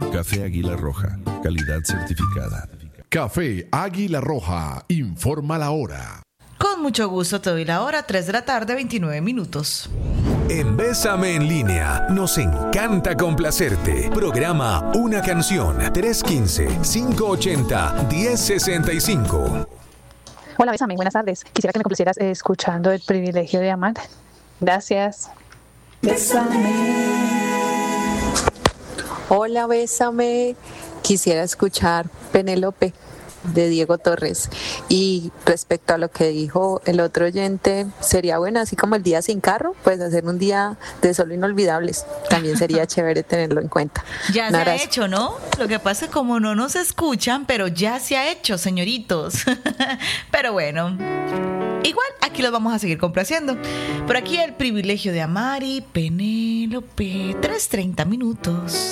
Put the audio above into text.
Café Águila Roja, calidad certificada. Café Águila Roja, informa la hora. Con mucho gusto te doy la hora, 3 de la tarde, 29 minutos. En Bésame en línea, nos encanta complacerte. Programa Una Canción, 315-580-1065. Hola, Bésame, buenas tardes. Quisiera que me complacieras escuchando El privilegio de amar. Gracias. Bésame. Hola, Bésame. Quisiera escuchar Penélope de Diego Torres. Y respecto a lo que dijo el otro oyente, sería bueno, así como el día sin carro, pues hacer un día de solo inolvidables. También sería chévere tenerlo en cuenta. Ya se ha hecho, ¿no? Lo que pasa es como no nos escuchan, pero ya se ha hecho, señoritos. Pero bueno, igual aquí los vamos a seguir complaciendo. Por aquí El privilegio de amar y Penélope, 3:30 minutos.